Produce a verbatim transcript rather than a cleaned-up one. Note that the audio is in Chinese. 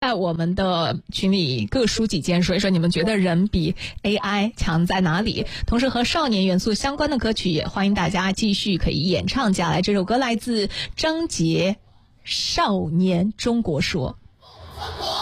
在我们的群里各抒己见，说一说你们觉得人比 A I 强在哪里。同时和少年元素相关的歌曲也欢迎大家继续可以演唱下来。这首歌来自张杰，《少年中国说》。